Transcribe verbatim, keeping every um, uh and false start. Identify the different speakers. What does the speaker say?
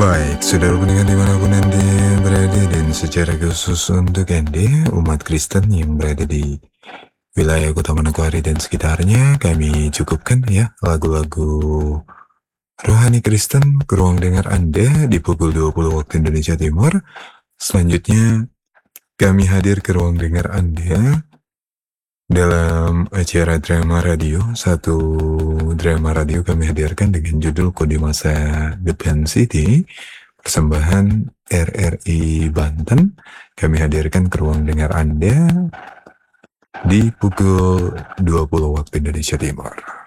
Speaker 1: Baik, saudara pendengar dimanapun Anda berada, dan secara khusus untuk Anda, umat Kristen yang berada di wilayah Kota Manokwari dan sekitarnya, kami cukupkan ya lagu-lagu rohani Kristen ke ruang dengar Anda di pukul dua puluh waktu Indonesia Timur. Selanjutnya, kami hadir ke ruang dengar Anda dalam acara drama radio. Satu drama radio kami hadirkan dengan judul Kode Masa Depan City, persembahan R R I Banten. Kami hadirkan ke ruang dengar Anda di pukul dua puluh waktu Indonesia Timur.